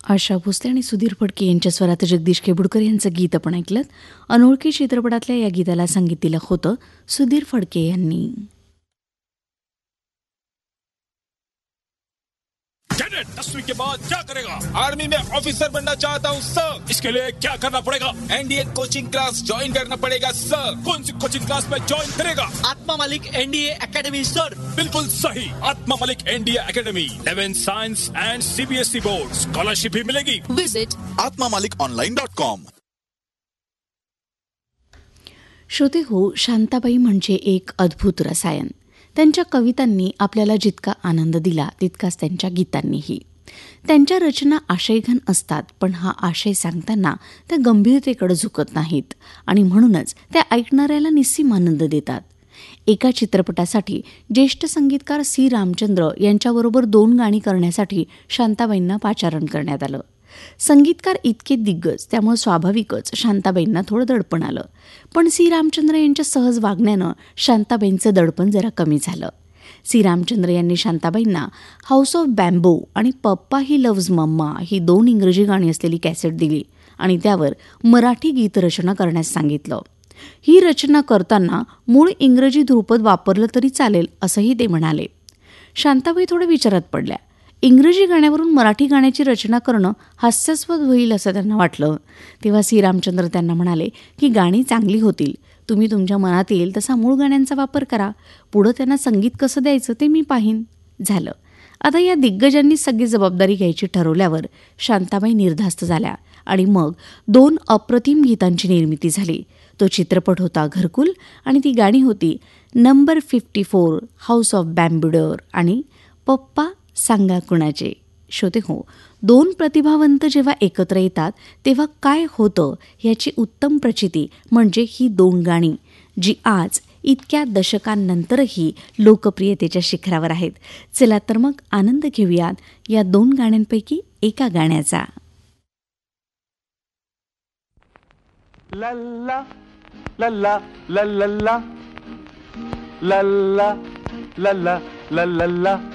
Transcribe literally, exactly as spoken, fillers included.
आशा भोसले आणि सुधीर फडके यांच्या स्वरात जगदीश केबुडकर यांचं गीत आपण ऐकलं. अनोळखी चित्रपटातल्या या गीताला संगीत दिलं होतं सुधीर फडके यांनी. कैडेट दसवीं के बाद क्या करेगा? आर्मी में ऑफिसर बनना चाहता हूँ सर। इसके लिए क्या करना पड़ेगा? एनडीए कोचिंग क्लास ज्वाइन करना पड़ेगा सर। कौन सी कोचिंग क्लास में ज्वाइन करेगा? आत्मा मालिक एनडीए एकेडमी सर। बिल्कुल सही, आत्मा मालिक NDA academy, eleventh science end CBSE board, scholarship भी मिलेगी। विजिट आत्मा मालिक ऑनलाइन डॉट कॉम. श्रोते हो, शांताबाई म्हणजे एक अद्भुत रसायन. त्यांच्या कवितांनी आपल्याला जितका आनंद दिला तितकाच त्यांच्या गीतांनीही. त्यांच्या रचना आशयघन असतात, पण हा आशय सांगताना त्या गंभीरतेकडे झुकत नाहीत आणि म्हणूनच त्या ऐकणाऱ्याला निस्सीम आनंद देतात. एका चित्रपटासाठी ज्येष्ठ संगीतकार सी रामचंद्र यांच्याबरोबर दोन गाणी करण्यासाठी शांताबाईंना पाचारण करण्यात आलं. संगीतकार इतके दिग्गज, त्यामुळे स्वाभाविकच शांताबाईंना थोडं दडपण आलं. पण सी रामचंद्र यांच्या सहज वागण्यानं शांताबाईंचं दडपण जरा कमी झालं. सी रामचंद्र यांनी शांताबाईंना हाऊस ऑफ बॅम्बो आणि पप्पा ही लव्ज मम्मा ही दोन इंग्रजी गाणी असलेली कॅसेट दिली आणि त्यावर मराठी गीतरचना करण्यास सांगितलं. ही रचना करताना मूळ इंग्रजी ध्रुपद वापरलं तरी चालेल असंही ते म्हणाले. शांताबाई थोड्या विचारात पडल्या. इंग्रजी गाण्यावरून मराठी गाण्याची रचना करणं हास्यास्पद होईल असं त्यांना वाटलं. तेव्हा सी रामचंद्र त्यांना म्हणाले की गाणी चांगली होतील, तुम्ही तुमच्या मनात येईल तसा मूळ गाण्यांचा वापर करा, पुढं त्यांना संगीत कसं द्यायचं ते मी पाहीन. झालं. आता या दिग्गजांनी सगळी जबाबदारी घ्यायची ठरवल्यावर शांताबाई निर्धास्त झाल्या आणि मग दोन अप्रतिम गीतांची निर्मिती झाली. तो चित्रपट होता घरकुल आणि ती गाणी होती number fifty four, house of बॅम्बुडोर आणि पप्पा सांगा कुणाचे. श्रोते हो, दोन प्रतिभावंत जेव्हा एकत्र येतात तेव्हा काय होतं याची उत्तम प्रचिती म्हणजे ही दोन गाणी, जी आज इतक्या दशकांनंतरही लोकप्रियतेच्या शिखरावर आहेत. चला तर मग आनंद घेऊयात या दोन गाण्यांपैकी एका गाण्याचा. लल्ला लल्ला लल्ला लल्ला लल्ला लल्ला लल्ला